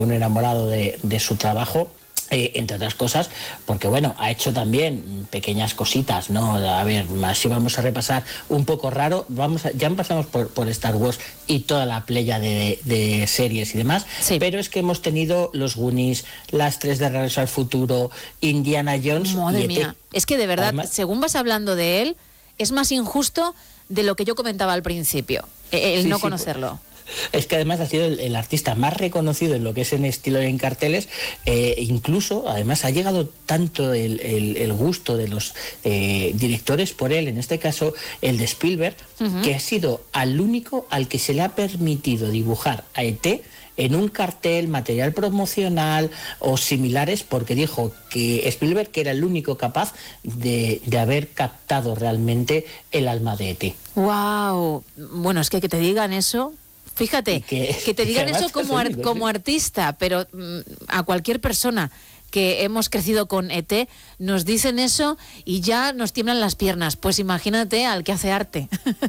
un enamorado de su trabajo. Entre otras cosas, porque bueno, ha hecho también pequeñas cositas, ¿no? A ver, así vamos a repasar un poco raro. Ya pasamos por Star Wars y toda la playa de series y demás, sí. Pero es que hemos tenido Los Goonies, Las 3 de Regreso al Futuro, Indiana Jones. Madre mía, es que de verdad, Además, según vas hablando de él, es más injusto de lo que yo comentaba al principio, el no conocerlo. Es que además ha sido el artista más reconocido en lo que es en estilo y en carteles, incluso además ha llegado tanto el gusto de los directores por él, en este caso el de Spielberg, que ha sido al único al que se le ha permitido dibujar a ET en un cartel, material promocional o similares, porque dijo que Spielberg que era el único capaz de haber captado realmente el alma de ET. ¡Wow! Bueno, es que te digan eso... Fíjate, que te digan eso como artista, pero a cualquier persona que hemos crecido con ET, nos dicen eso y ya nos tiemblan las piernas. Pues imagínate al que hace arte.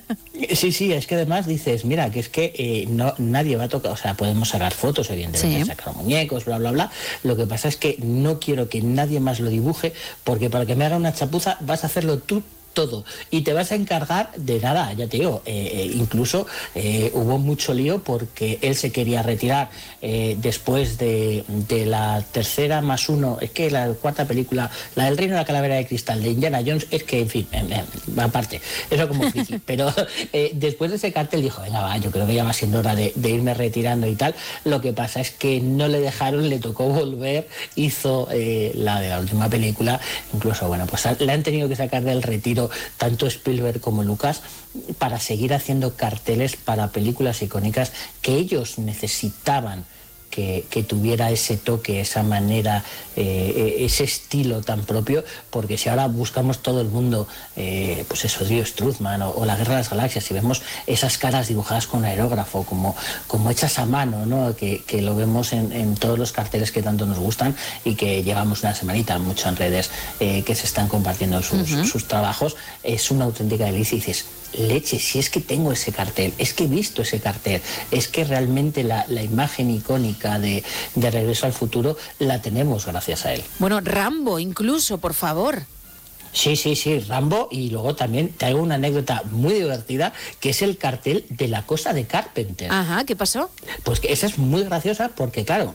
Sí, es que además dices, mira, que es que nadie va a tocar, o sea, podemos sacar fotos, evidentemente, sacar muñecos, bla, bla, bla. Lo que pasa es que no quiero que nadie más lo dibuje, porque para que me haga una chapuza vas a hacerlo tú todo y te vas a encargar de nada, ya te digo, incluso hubo mucho lío porque él se quería retirar después de la tercera más uno, es que la cuarta película, la del Reino de la Calavera de Cristal de Indiana Jones, es que en fin, aparte, eso como friki, pero después de ese cartel dijo, venga va, yo creo que ya va siendo hora de irme retirando y tal. Lo que pasa es que no le dejaron, le tocó volver, hizo la de la última película, incluso bueno, pues le han tenido que sacar del retiro tanto Spielberg como Lucas para seguir haciendo carteles para películas icónicas que ellos necesitaban que tuviera ese toque, esa manera, ese estilo tan propio, porque si ahora buscamos todo el mundo, pues eso, Dio Struzman o La Guerra de las Galaxias, y vemos esas caras dibujadas con aerógrafo, como hechas a mano, ¿no? Que lo vemos en todos los carteles que tanto nos gustan y que llevamos una semanita mucho en redes que se están compartiendo sus trabajos, es una auténtica delicia y dices, leche, si es que tengo ese cartel, es que he visto ese cartel, es que realmente la imagen icónica de Regreso al Futuro la tenemos gracias a él. Bueno, Rambo incluso, por favor. Sí, Rambo, y luego también traigo una anécdota muy divertida, que es el cartel de La Cosa de Carpenter. Ajá, ¿qué pasó? Pues que esa es muy graciosa porque, claro,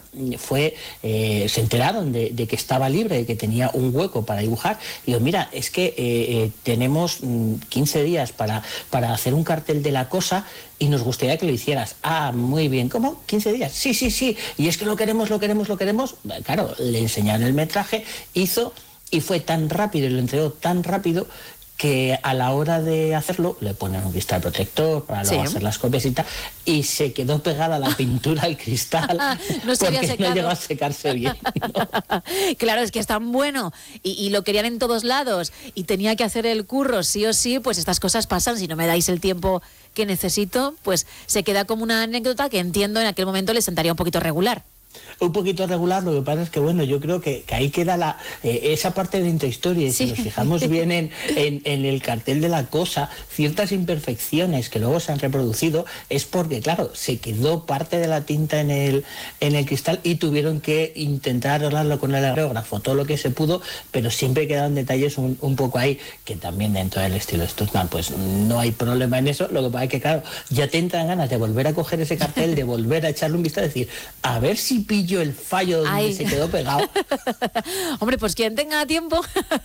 se enteraron de que estaba libre, de que tenía un hueco para dibujar, y digo, mira, es que tenemos 15 días para hacer un cartel de La Cosa y nos gustaría que lo hicieras. Ah, muy bien. ¿Cómo? ¿15 días? Sí. Y es que lo queremos. Claro, le enseñaron el metraje, hizo... Y fue tan rápido y lo entregó tan rápido que a la hora de hacerlo le ponen un cristal protector para luego hacer las copias y tal, y se quedó pegada la pintura al cristal no se había secado. No llegó a secarse bien, ¿no? Claro, es que es tan bueno y lo querían en todos lados y tenía que hacer el curro sí o sí, pues estas cosas pasan. Si no me dais el tiempo que necesito, pues se queda como una anécdota que entiendo en aquel momento le sentaría un poquito regular. Un poquito regular, lo que pasa es que bueno, yo creo que ahí queda esa parte de intrahistoria, y si nos fijamos bien en el cartel de La Cosa, ciertas imperfecciones que luego se han reproducido es porque, claro, se quedó parte de la tinta en el cristal y tuvieron que intentar arreglarlo con el aerógrafo, todo lo que se pudo, pero siempre quedan detalles un poco ahí, que también dentro del estilo de Stuntman, pues no hay problema en eso. Lo que pasa es que, claro, ya te entran ganas de volver a coger ese cartel, de volver a echarle un vistazo y decir, a ver si pillo el fallo donde se quedó pegado. Hombre, pues quien tenga tiempo,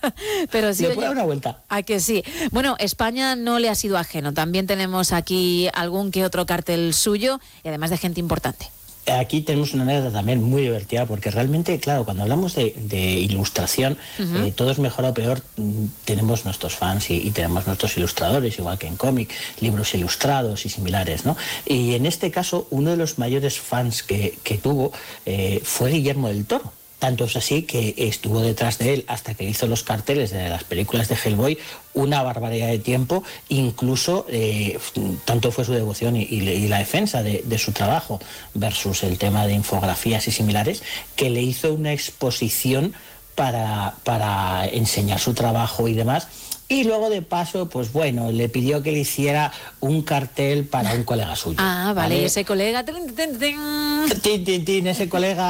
pero sí. Le puede dar una vuelta. ¿A que sí? Bueno, España no le ha sido ajeno. También tenemos aquí algún que otro cartel suyo y además de gente importante. Aquí tenemos una anécdota también muy divertida, porque realmente, claro, cuando hablamos de ilustración, todo es mejor o peor, tenemos nuestros fans y tenemos nuestros ilustradores, igual que en cómic, libros ilustrados y similares, ¿no? Y en este caso, uno de los mayores fans que tuvo fue Guillermo del Toro. Tanto es así que estuvo detrás de él hasta que hizo los carteles de las películas de Hellboy una barbaridad de tiempo. Incluso tanto fue su devoción y la defensa de su trabajo versus el tema de infografías y similares, que le hizo una exposición para enseñar su trabajo y demás. Y luego, de paso, pues bueno, le pidió que le hiciera un cartel para un colega suyo. Ah, vale. ¿Vale? Ese colega... Ese colega